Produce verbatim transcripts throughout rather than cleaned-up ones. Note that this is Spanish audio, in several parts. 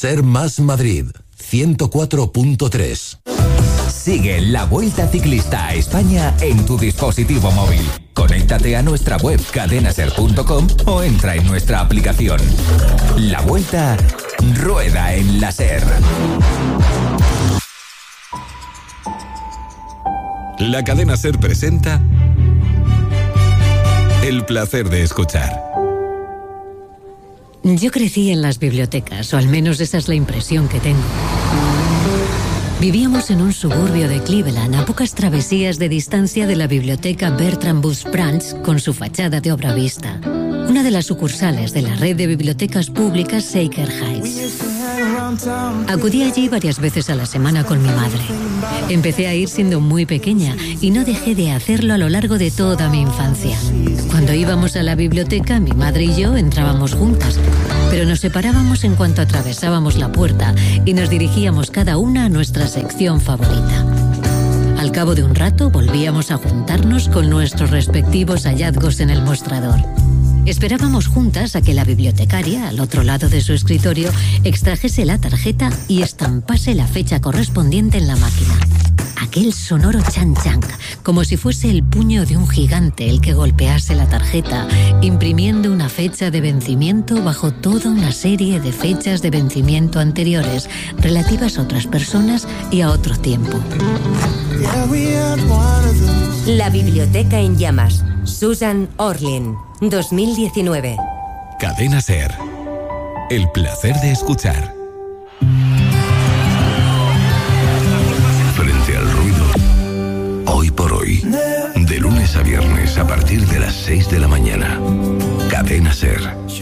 Ser Más Madrid, ciento cuatro punto tres. Sigue la Vuelta Ciclista a España en tu dispositivo móvil. Conéctate a nuestra web cadenaser punto com o entra en nuestra aplicación. La Vuelta rueda en la SER. La cadena SER presenta El placer de escuchar. Yo crecí en las bibliotecas, o al menos esa es la impresión que tengo. Vivíamos en un suburbio de Cleveland, a pocas travesías de distancia de la biblioteca Bertram Bush Branch, con su fachada de obra vista. Una de las sucursales de la red de bibliotecas públicas Shaker Heights. Acudí allí varias veces a la semana con mi madre. Empecé a ir siendo muy pequeña y no dejé de hacerlo a lo largo de toda mi infancia. Cuando íbamos a la biblioteca, mi madre y yo entrábamos juntas, pero nos separábamos en cuanto atravesábamos la puerta y nos dirigíamos cada una a nuestra sección favorita. Al cabo de un rato volvíamos a juntarnos con nuestros respectivos hallazgos en el mostrador. Esperábamos juntas a que la bibliotecaria, al otro lado de su escritorio, extrajese la tarjeta y estampase la fecha correspondiente en la máquina. Aquel sonoro chan-chan, como si fuese el puño de un gigante el que golpease la tarjeta, imprimiendo una fecha de vencimiento bajo toda una serie de fechas de vencimiento anteriores, relativas a otras personas y a otro tiempo. La biblioteca en llamas. Susan Orlean, dos mil diecinueve. Cadena SER. El placer de escuchar. Frente al ruido. Hoy por hoy. De lunes a viernes a partir de las seis de la mañana. Cadena SER.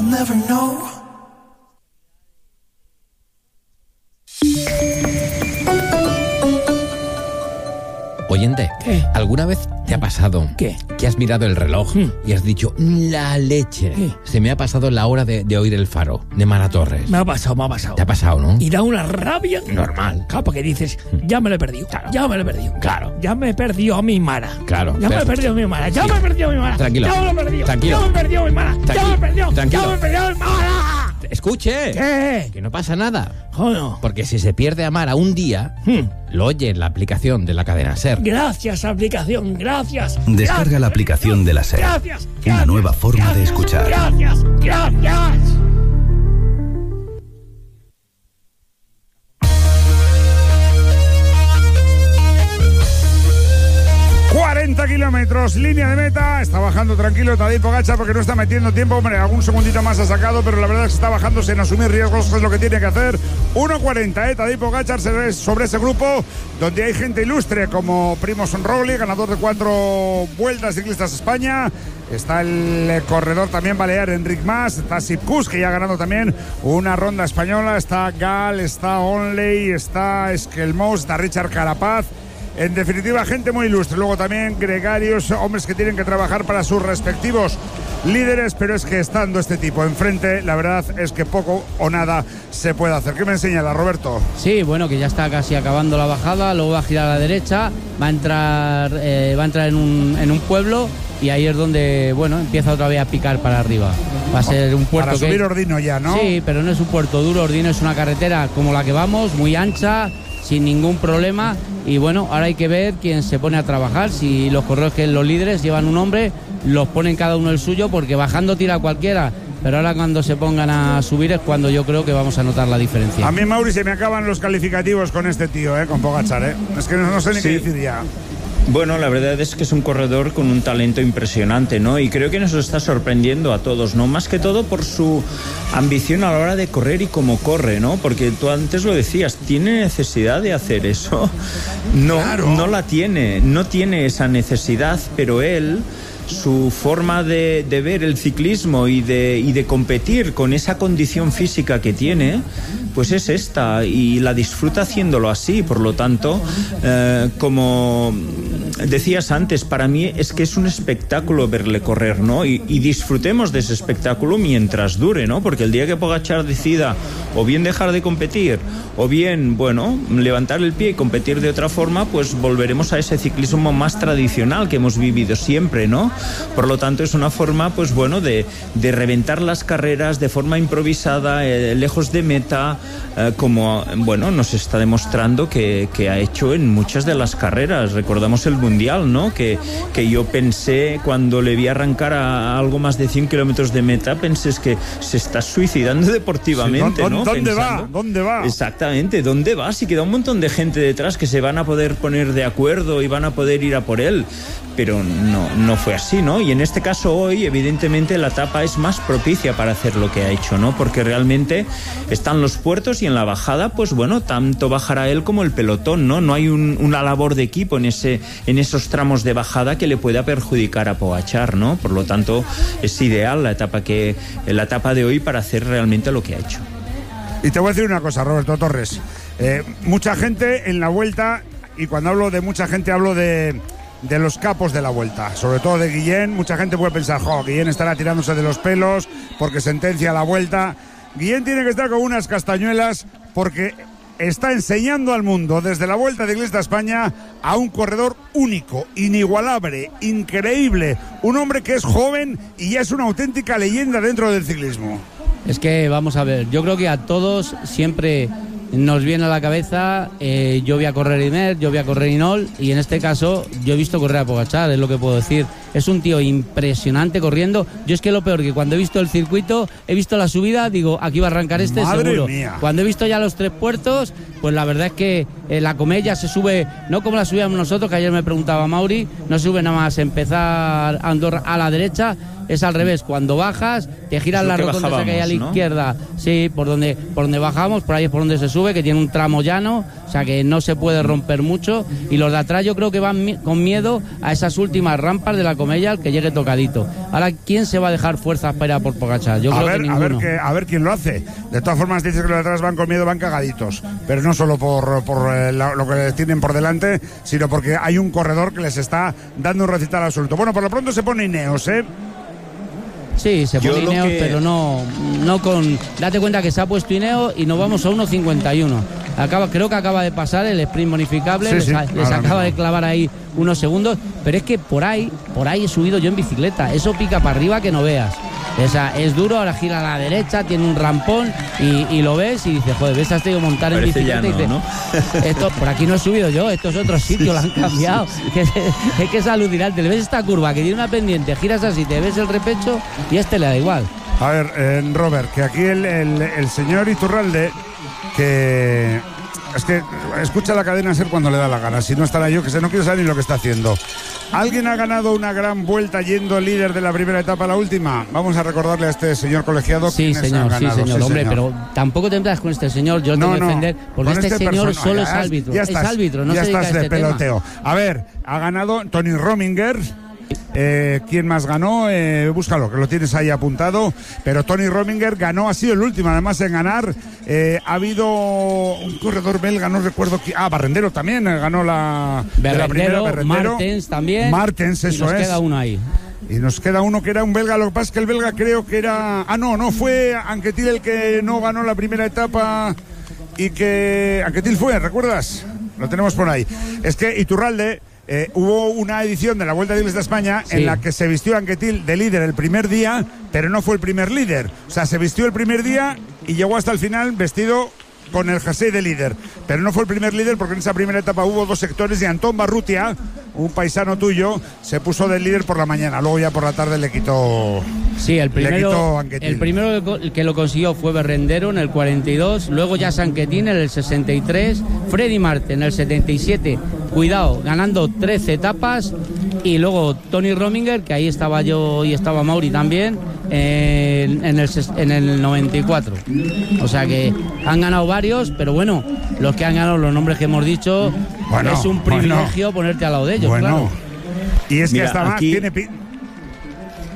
Oyente, ¿qué? ¿Alguna vez te ha pasado ¿Qué? que has mirado el reloj mm. y has dicho, la leche? ¿Qué? Se me ha pasado la hora de, de oír El Faro, de Mara Torres. Me ha pasado, me ha pasado. Te ha pasado, ¿no? Y da una rabia normal. Claro, porque dices, ya me lo he perdido. Claro. Ya me lo he perdido. Claro. Ya me he perdido a mi Mara. Claro. Ya pero... me he perdido a mi Mara. Ya sí. me he perdido a mi Mara. Tranquilo. Ya me lo he perdido. Tranquilo. Ya me he perdido a mi Mara. Tranquilo. Ya me he perdido. Tranquilo. Ya me he perdido a mi Mara. Escuche. ¿Qué? Que no pasa nada. Oh, no. Porque si se pierde a Mara un día, hmm. lo oye en la aplicación de la cadena SER. Gracias, aplicación. Gracias. Descarga gracias. la aplicación de la SER. Gracias. Una gracias, nueva forma gracias, de escuchar. Gracias. Gracias. cuarenta kilómetros, línea de meta. Está bajando tranquilo Tadej Pogačar porque no está metiendo tiempo. Hombre, algún segundito más ha sacado, pero la verdad es que está bajando sin asumir riesgos, es lo que tiene que hacer. uno cuarenta, eh, Tadej Pogačar sobre ese grupo donde hay gente ilustre como Primož Roglič, ganador de cuatro vueltas ciclistas a España. Está el corredor también balear Enric Mas, está Sipkus, que ya ha ganado también una ronda española. Está Gal, está Onley, está Esquelmos, está Richard Carapaz. En definitiva, gente muy ilustre. Luego también gregarios, hombres que tienen que trabajar para sus respectivos líderes, pero es que estando este tipo enfrente, la verdad es que poco o nada se puede hacer. ¿Qué me señala, Roberto? Sí, bueno, que ya está casi acabando la bajada, luego va a girar a la derecha, va a entrar, eh, va a entrar en un, en un pueblo y ahí es donde, bueno, empieza otra vez a picar para arriba. Va a ser un puerto para que... subir Ordino ya, ¿no? Sí, pero no es un puerto duro, Ordino es una carretera como la que vamos, muy ancha, sin ningún problema. Y bueno, ahora hay que ver quién se pone a trabajar. Si los corredores, que los líderes llevan un hombre, los ponen cada uno el suyo, porque bajando tira cualquiera. Pero ahora cuando se pongan a subir es cuando yo creo que vamos a notar la diferencia. A mí, Mauri, se me acaban los calificativos con este tío, ¿eh? Con Pogačar, ¿eh? Es que no, no sé ni sí. qué decir ya. Bueno, la verdad es que es un corredor con un talento impresionante, ¿no? Y creo que nos está sorprendiendo a todos, ¿no? Más que todo por su ambición a la hora de correr y cómo corre, ¿no? Porque tú antes lo decías, ¿tiene necesidad de hacer eso? No, claro. no la tiene, no tiene esa necesidad, pero él... su forma de, de ver el ciclismo y de, y de competir con esa condición física que tiene, pues es esta, y la disfruta haciéndolo así. Por lo tanto, eh, como decías antes, para mí es que es un espectáculo verle correr, ¿no? Y, y disfrutemos de ese espectáculo mientras dure, ¿no? Porque el día que Pogačar decida o bien dejar de competir, o bien, bueno, levantar el pie y competir de otra forma, pues volveremos a ese ciclismo más tradicional que hemos vivido siempre, ¿no? Por lo tanto, es una forma, pues bueno, de, de reventar las carreras de forma improvisada, eh, lejos de meta, eh, como, bueno, nos está demostrando que, que ha hecho en muchas de las carreras. Recordamos el Mundial, ¿no? Que, que yo pensé, cuando le vi arrancar a algo más de cien kilómetros de meta, pensé es que se está suicidando deportivamente, sí, ¿no? ¿Dónde Pensando, va? ¿Dónde va? Exactamente, ¿dónde va? Si queda un montón de gente detrás que se van a poder poner de acuerdo y van a poder ir a por él. Pero no, no fue así, ¿no? Y en este caso hoy, evidentemente, la etapa es más propicia para hacer lo que ha hecho, ¿no? Porque realmente están los puertos y en la bajada, pues bueno, tanto bajará él como el pelotón, ¿no? No hay un, una labor de equipo en ese, en esos tramos de bajada que le pueda perjudicar a Pogačar, ¿no? Por lo tanto, es ideal la etapa que, la etapa de hoy para hacer realmente lo que ha hecho. Y te voy a decir una cosa, Roberto Torres. Eh, mucha gente en la Vuelta, y cuando hablo de mucha gente hablo de... de los capos de la Vuelta, sobre todo de Guillén. Mucha gente puede pensar, jo, Guillén estará tirándose de los pelos porque sentencia la Vuelta. Guillén tiene que estar con unas castañuelas porque está enseñando al mundo desde la Vuelta Ciclista España a un corredor único, inigualable, increíble, un hombre que es joven y ya es una auténtica leyenda dentro del ciclismo. Es que, vamos a ver, yo creo que a todos siempre nos viene a la cabeza, eh, yo voy a correr Imer, yo voy a correr Inol, y en este caso yo he visto correr a Pogačar, es lo que puedo decir. Es un tío impresionante corriendo. Yo es que lo peor, que cuando he visto el circuito, he visto la subida, digo, aquí va a arrancar este, Madre seguro. Mía. Cuando he visto ya los tres puertos, pues la verdad es que eh, la Comella se sube, no como la subíamos nosotros, que ayer me preguntaba Mauri, no sube nada más empezar Andorra a la derecha, es al revés. Cuando bajas, te giras la rotonda que hay a la, ¿no?, izquierda, sí, por donde, por donde bajamos, por ahí es por donde se sube, que tiene un tramo llano, o sea que no se puede romper mucho, y los de atrás yo creo que van mi- con miedo a esas últimas rampas de la Comella, al que llegue tocadito. Ahora, ¿quién se va a dejar fuerzas para ir a por Pogačar? Yo a creo ver, que ninguno. a ver, que, a ver quién lo hace. De todas formas, dices que los de atrás van con miedo, van cagaditos, pero no solo por, por eh, la, lo que tienen por delante, sino porque hay un corredor que les está dando un recital absoluto. Bueno, por lo pronto se pone Ineos, ¿eh? Sí, se pone Ineos, que... pero no, no con... Date cuenta que se ha puesto Ineos y nos vamos a uno cincuenta y uno. Acaba, creo que acaba de pasar el sprint bonificable, sí, les, sí, les acaba mismo de clavar ahí unos segundos, pero es que por ahí, por ahí he subido yo en bicicleta, eso pica para arriba que no veas. O sea, es duro, ahora gira a la derecha, tiene un rampón y, y lo ves y dices, joder, ves a este montar en Parece bicicleta llano, y dices, ¿no? esto, por aquí no he subido yo, esto es otro sitio, lo han cambiado. Es, es que es alucinante, le ves esta curva que tiene una pendiente, giras así, te ves el repecho y a este le da igual. A ver, eh, Robert, que aquí el, el, el señor Iturralde, que... Es que escucha la cadena SER cuando le da la gana. Si no estará yo, que se no quiero saber ni lo que está haciendo. ¿Alguien ha ganado una gran vuelta yendo líder de la primera etapa a la última? Vamos a recordarle a este señor colegiado. Sí, señor, sí, señor, sí, hombre, señor. Pero tampoco te entras con este señor, yo lo tengo que defender, porque este, este señor persona, solo ya, es árbitro. Ya estás, es árbitro, no ya se dedica estás a de este peloteo. tema. A ver, ha ganado Tony Rominger. Eh, ¿Quién más ganó? Eh, búscalo, que lo tienes ahí apuntado. Pero Tony Rominger ganó, ha sido el último además en ganar. Eh, ha habido un corredor belga, no recuerdo quién. Ah, Barrendero también eh, ganó la, Berrendero, de la primera. Berrendero. Martens también. Martens, eso y nos es. queda uno ahí. Y nos queda uno que era un belga. Lo que pasa es que el belga creo que era... Ah, no, no, fue Anquetil el que no ganó la primera etapa. Y que... Anquetil fue, ¿recuerdas? Lo tenemos por ahí. Es que Iturralde... Eh, hubo una edición de la Vuelta Ciclista España sí. en la que se vistió Anquetil de líder el primer día, pero no fue el primer líder. O sea, se vistió el primer día y llegó hasta el final vestido con el jersey de líder. Pero no fue el primer líder porque en esa primera etapa hubo dos sectores y Antón Barrutia, un paisano tuyo, se puso de líder por la mañana. Luego ya por la tarde le quitó... Sí, el primero, el primero que lo consiguió fue Berrendero en el cuarenta y dos, luego ya Sanquetín en el sesenta y tres, Freddy Martin en el setenta y siete, cuidado, ganando trece etapas, y luego Tony Rominger, que ahí estaba yo y estaba Mauri también, en, en, el, en el noventa y cuatro. O sea que han ganado varios, pero bueno, los que han ganado los nombres que hemos dicho, bueno, es un privilegio bueno, ponerte al lado de ellos, bueno. Claro. Y es que Mira, hasta aquí... más tiene...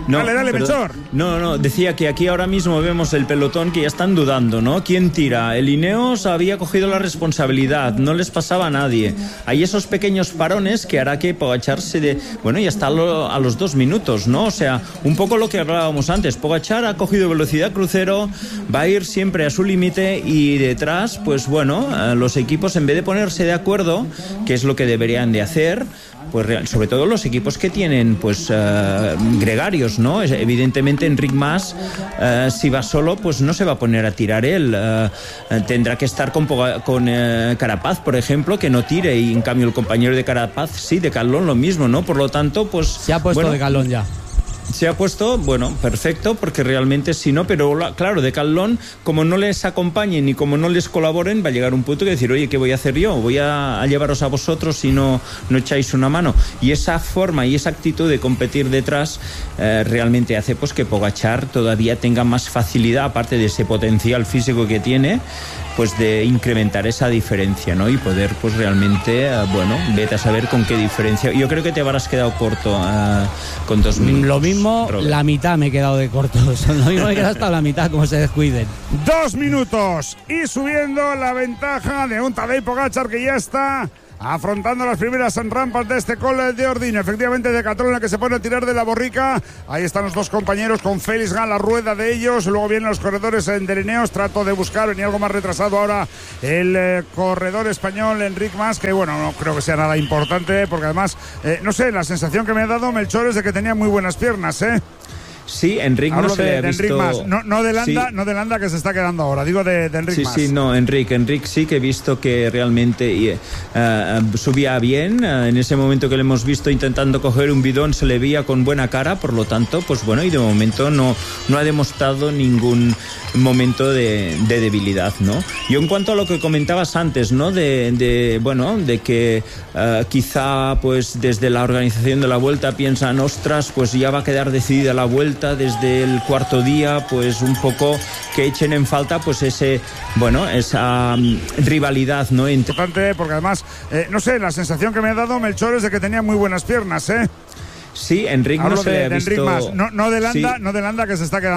No, dale, dale, perdón. Melchor. No, no, decía que aquí ahora mismo vemos el pelotón que ya están dudando, ¿no? ¿Quién tira? El Ineos había cogido la responsabilidad, no les pasaba a nadie. Hay esos pequeños parones que hará que Pogačar se de... Bueno, ya está lo, a los dos minutos, ¿no? O sea, un poco lo que hablábamos antes. Pogačar ha cogido velocidad crucero, va a ir siempre a su límite y detrás, pues bueno, los equipos en vez de ponerse de acuerdo, que es lo que deberían de hacer, pues sobre todo los equipos que tienen pues uh, gregarios, ¿no? Evidentemente Enric Mas, uh, si va solo, pues no se va a poner a tirar él. Uh, tendrá que estar con, con uh, Carapaz, por ejemplo, que no tire, y en cambio el compañero de Carapaz sí, de Calón lo mismo, ¿no? Por lo tanto, pues... Se ha puesto bueno, de Calón ya. Se ha puesto, bueno, perfecto, porque realmente si no, pero claro, de Calón, como no les acompañen y como no les colaboren, va a llegar un punto que decir, oye, ¿qué voy a hacer yo? Voy a, a llevaros a vosotros si no, no echáis una mano. Y esa forma y esa actitud de competir detrás eh, realmente hace pues que Pogačar todavía tenga más facilidad, aparte de ese potencial físico que tiene, pues de incrementar esa diferencia, ¿no? Y poder pues realmente, uh, bueno, vete a saber con qué diferencia. Yo creo que te habrás quedado corto uh, con dos minutos. Lo mismo, Robert. La mitad me he quedado de corto. Lo mismo me he quedado hasta la mitad, como se descuiden. Dos minutos y subiendo la ventaja de un Tadej Pogačar que ya está afrontando las primeras rampas de este Col de Ordino. Efectivamente, Decathlon, el que se pone a tirar de la borrica. Ahí están los dos compañeros con Félix Gall, la rueda de ellos. Luego vienen los corredores en Ineos. Trato de buscar, venía algo más retrasado ahora el eh, corredor español Enric Mas, que bueno, no creo que sea nada importante, porque además, eh, no sé, la sensación que me ha dado Melchor es de que tenía muy buenas piernas, ¿eh? Sí, Enric no se de, ha de visto... Enric Mas, no, no de Landa, sí. no de Landa que se está quedando ahora, digo de, de Enric sí, Mas. Sí, sí, no, Enric, Enric sí que he visto que realmente uh, subía bien, uh, en ese momento que le hemos visto intentando coger un bidón se le veía con buena cara, por lo tanto, pues bueno, y de momento no, no ha demostrado ningún momento de, de debilidad, ¿no? Yo en cuanto a lo que comentabas antes, ¿no? De, de bueno, de que uh, quizá pues desde la organización de la Vuelta piensan, ostras, pues ya va a quedar decidida la Vuelta desde el cuarto día, pues un poco que echen en falta pues ese, bueno, esa um, rivalidad, ¿no? Importante, porque además, eh, no sé, la sensación que me ha dado Melchor es de que tenía muy buenas piernas, ¿eh? Sí, Enric no se de, ha de visto... Enric Mas, no, no de Landa, sí. no de Landa que se está quedando